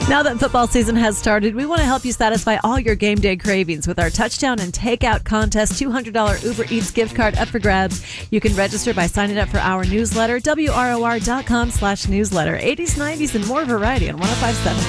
Now that football season has started, we want to help you satisfy all your game day cravings with our touchdown and takeout contest $200 Uber Eats gift card up for grabs. You can register by signing up for our newsletter, WROR.com/newsletter. 80s, 90s, and more variety on 105.7.